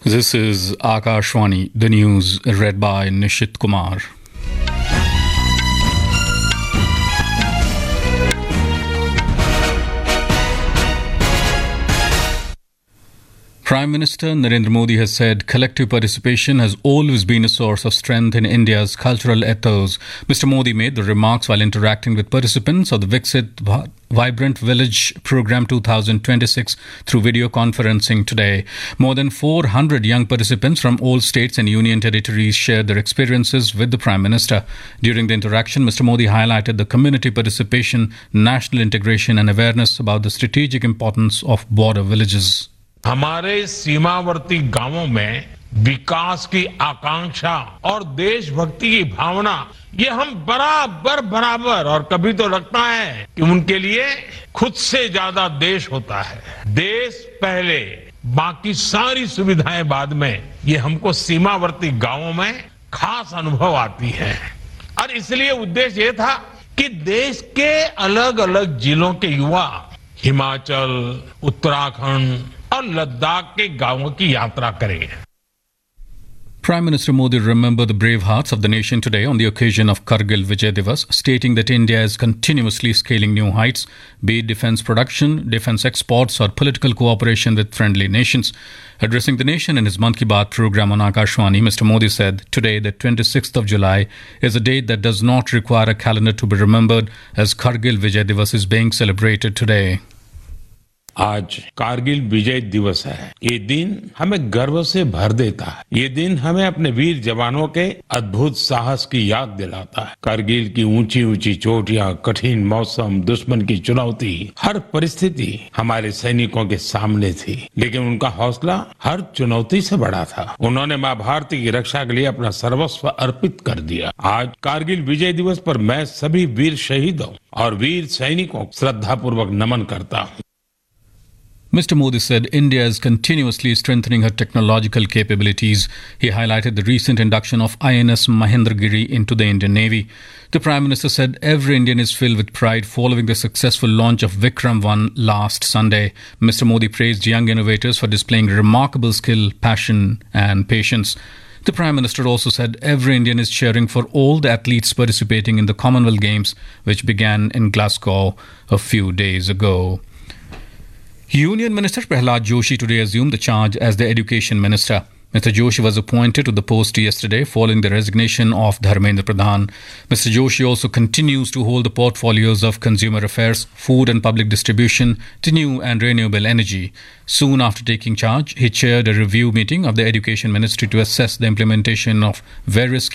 This is Akashwani, the news read by Nishit Kumar. Prime Minister Narendra Modi has said collective participation has always been a source of strength in India's cultural ethos. Mr. Modi made the remarks while interacting with participants of the Viksit Vibrant Village Programme 2026 through video conferencing today. More than 400 young participants from all states and union territories shared their experiences with the Prime Minister. During the interaction, Mr. Modi highlighted the community participation, national integration and awareness about the strategic importance of border villages. हमारे सीमावर्ती गांवों में विकास की आकांक्षा और देशभक्ति की भावना ये हम बराबर और कभी तो लगता है कि उनके लिए खुद से ज्यादा देश होता है। देश पहले, बाकी सारी सुविधाएं बाद में, ये हमको सीमावर्ती गांवों में खास अनुभव आती है। और इसलिए उद्देश्य ये था कि देश के अलग अलग जिलों के युवा हिमाचल, उत्तराखंड और लद्दाख के गांवों की यात्रा करें। Prime Minister Modi remembered the brave hearts of the nation today on the occasion of Kargil Vijay Divas, stating that India is continuously scaling new heights, be it defense production, defense exports or political cooperation with friendly nations. Addressing the nation in his Mann Ki Baat program on Akashwani, Mr. Modi said today, the 26th of July, is a date that does not require a calendar to be remembered, as Kargil Vijay Divas is being celebrated today. आज कारगिल विजय दिवस है। ये दिन हमें गर्व से भर देता है। ये दिन हमें अपने वीर जवानों के अद्भुत साहस की याद दिलाता है। कारगिल की ऊंची ऊंची चोटियां, कठिन मौसम, दुश्मन की चुनौती, हर परिस्थिति हमारे सैनिकों के सामने थी, लेकिन उनका हौसला हर चुनौती से बड़ा था। उन्होंने मां भारती की रक्षा के लिए अपना सर्वस्व अर्पित कर दिया। आज कारगिल विजय दिवस पर मैं सभी वीर शहीदों और वीर सैनिकों को श्रद्धापूर्वक नमन करता हूँ। Mr. Modi said India is continuously strengthening her technological capabilities. He highlighted the recent induction of INS Mahendragiri into the Indian Navy. The Prime Minister said every Indian is filled with pride following the successful launch of Vikram 1 last Sunday. Mr. Modi praised young innovators for displaying remarkable skill, passion and patience. The Prime Minister also said every Indian is cheering for all the athletes participating in the Commonwealth Games, which began in Glasgow a few days ago. Union Minister Prahlad Joshi today assumed the charge as the Education Minister. Mr. Joshi was appointed to the post yesterday following the resignation of Dharmendra Pradhan. Mr. Joshi also continues to hold the portfolios of Consumer Affairs, Food and Public Distribution, New and Renewable Energy. Soon after taking charge, he chaired a review meeting of the Education Ministry to assess the implementation of various schemes